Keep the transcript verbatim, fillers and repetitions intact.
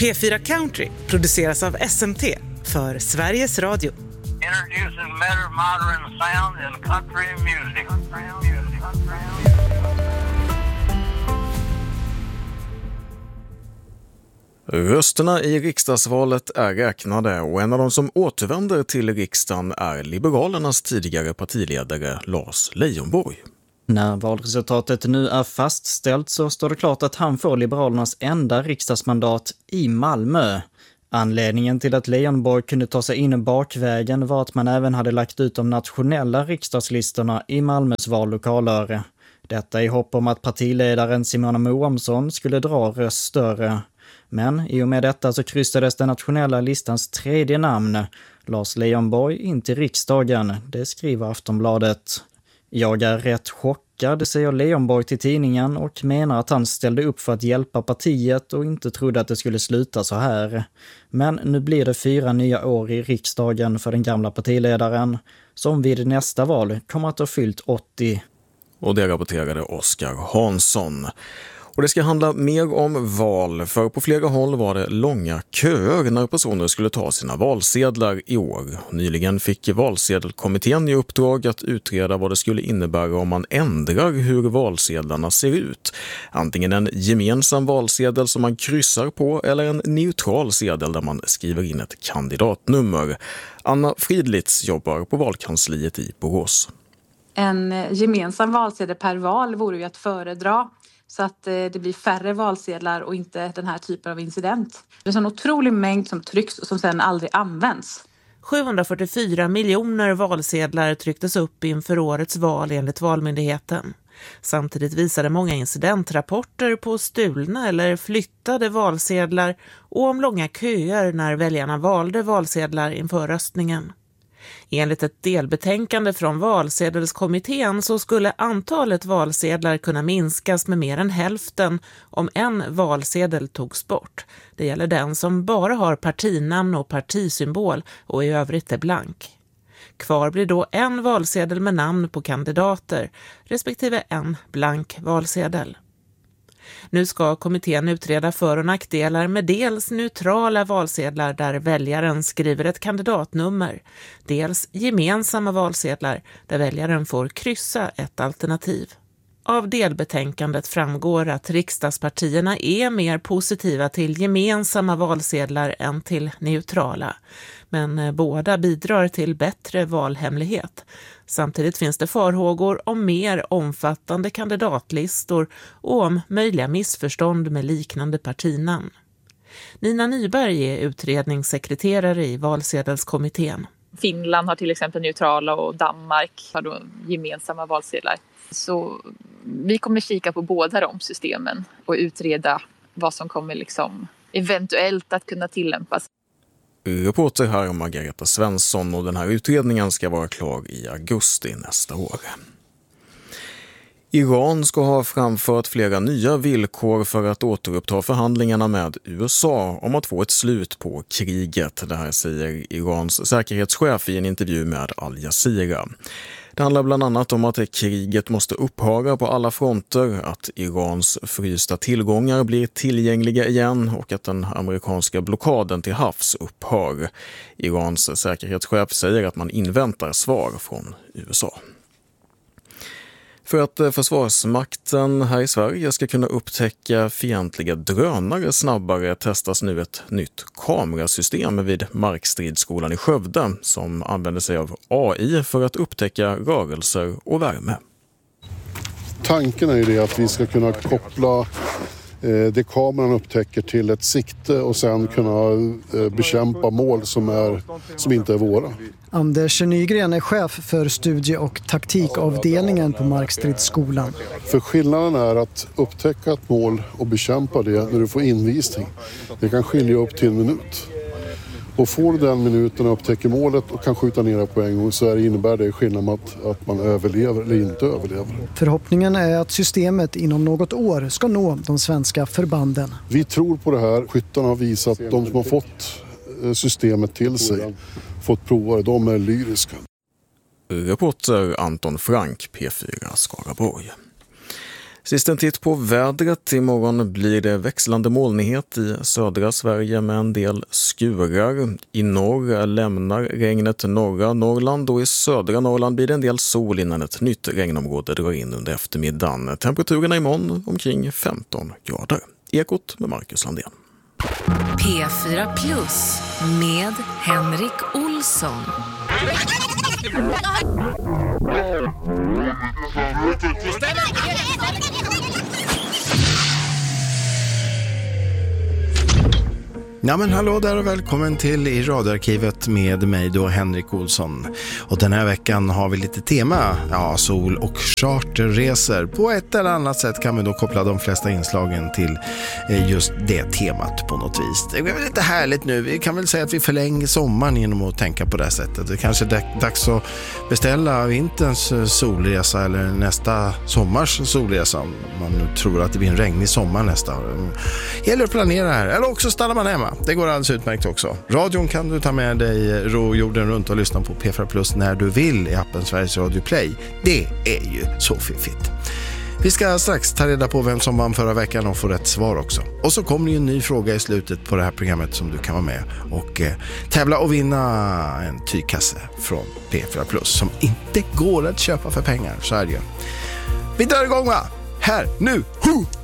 P fyra Country produceras av S M T för Sveriges Radio. Introducing better modern sound in country music. Rösterna i riksdagsvalet är räknade och en av de som återvänder till riksdagen är Liberalernas tidigare partiledare Lars Leijonborg. När valresultatet nu är fastställt så står det klart att han får Liberalernas enda riksdagsmandat i Malmö. Anledningen till att Leijonborg kunde ta sig in bakvägen var att man även hade lagt ut de nationella riksdagslistorna i Malmös vallokaler. Detta i hopp om att partiledaren Simona Moamsson skulle dra röster. Men i och med detta så kryssades den nationella listans tredje namn, Lars Leijonborg, in till riksdagen. Det skriver Aftonbladet. Jag är rätt chockad, säger Leijonborg till tidningen och menar att han ställde upp för att hjälpa partiet och inte trodde att det skulle sluta så här. Men nu blir det fyra nya år i riksdagen för den gamla partiledaren som vid nästa val kommer att ha fyllt åttio. Och det rapporterade Oskar Hansson. Och det ska handla mer om val, för på flera håll var det långa köer när personer skulle ta sina valsedlar i år. Nyligen fick valsedelkommittén i uppdrag att utreda vad det skulle innebära om man ändrar hur valsedlarna ser ut. Antingen en gemensam valsedel som man kryssar på eller en neutral sedel där man skriver in ett kandidatnummer. Anna Fridlitz jobbar på valkansliet i Borås. En gemensam valsedel per val vore ju att föredra, så att det blir färre valsedlar och inte den här typen av incident. Det är en otrolig mängd som trycks och som sedan aldrig används. sjuhundrafyrtiofyra miljoner valsedlar trycktes upp inför årets val enligt Valmyndigheten. Samtidigt visade många incidentrapporter på stulna eller flyttade valsedlar och om långa köer när väljarna valde valsedlar inför röstningen. Enligt ett delbetänkande från valsedelskommittén så skulle antalet valsedlar kunna minskas med mer än hälften om en valsedel togs bort. Det gäller den som bara har partinamn och partisymbol och i övrigt är blank. Kvar blir då en valsedel med namn på kandidater respektive en blank valsedel. Nu ska kommittén utreda för- och nackdelar med dels neutrala valsedlar där väljaren skriver ett kandidatnummer, dels gemensamma valsedlar där väljaren får kryssa ett alternativ. Av delbetänkandet framgår att riksdagspartierna är mer positiva till gemensamma valsedlar än till neutrala, men båda bidrar till bättre valhemlighet. Samtidigt finns det farhågor om mer omfattande kandidatlistor och om möjliga missförstånd med liknande partinamn. Nina Nyberg är utredningssekreterare i valsedelskommittén. Finland har till exempel neutrala och Danmark har då gemensamma valsedlar. Så vi kommer kika på båda de systemen och utreda vad som kommer liksom eventuellt att kunna tillämpas. Reporter här Margareta Svensson, och den här utredningen ska vara klar i augusti nästa år. Iran ska ha framfört flera nya villkor för att återuppta förhandlingarna med U S A om att få ett slut på kriget. Det här säger Irans säkerhetschef i en intervju med Al Jazeera. Det handlar bland annat om att kriget måste upphöra på alla fronter, att Irans frysta tillgångar blir tillgängliga igen och att den amerikanska blockaden till havs upphör. Irans säkerhetschef säger att man inväntar svar från U S A. För att försvarsmakten här i Sverige ska kunna upptäcka fientliga drönare snabbare testas nu ett nytt kamerasystem vid Markstridsskolan i Skövde som använder sig av A I för att upptäcka rörelser och värme. Tanken är ju det att vi ska kunna koppla det kameran upptäcker till ett sikte och sen kunna bekämpa mål som, är, som inte är våra. Anders Nygren är chef för studie- och taktikavdelningen på Markstridsskolan. För skillnaden är att upptäcka ett mål och bekämpa det när du får invisning. Det kan skilja upp till en minut. Och får du den minuten och upptäcker målet och kan skjuta ner det på en gång, så är det, innebär det skillnad med att, att man överlever eller inte överlever. Förhoppningen är att systemet inom något år ska nå de svenska förbanden. Vi tror på det här. Skyttarna har visat att de som har fått systemet till sig, fått prova det, de är lyriska. Reporter Anton Frank, P fyra Skaraborg. Sist en titt på vädret. Imorgon blir det växlande molnighet i södra Sverige med en del skurar. I norr lämnar regnet norra Norrland och i södra Norrland blir det en del sol innan ett nytt regnområde drar in under eftermiddagen. Temperaturerna imorgon omkring femton grader. Ekot med Marcus Landén. P fyra Plus med Henrik Olsson. Ja men hallå där och välkommen till i radioarkivet med mig då Henrik Olsson. Och den här veckan har vi lite tema, ja sol- och charterresor. På ett eller annat sätt kan vi då koppla de flesta inslagen till just det temat på något vis. Det är väl lite härligt nu, vi kan väl säga att vi förlänger sommaren genom att tänka på det här sättet. Det kanske är dags att beställa vinterns solresa eller nästa sommars solresa. Om man nu tror att det blir en regnig sommar nästa år. Gäller att planera här, eller också stannar man hemma. Det går alldeles utmärkt också. Radion kan du ta med dig ro jorden runt och lyssna på P fyra Plus när du vill i appen Sveriges Radio Play. Det är ju så fiffigt. Vi ska strax ta reda på vem som vann förra veckan och få rätt svar också. Och så kommer ju en ny fråga i slutet på det här programmet som du kan vara med och eh, tävla och vinna en tygkasse från P fyra Plus som inte går att köpa för pengar. Så är det ju. Vi drar igång va? Här, nu! Ho!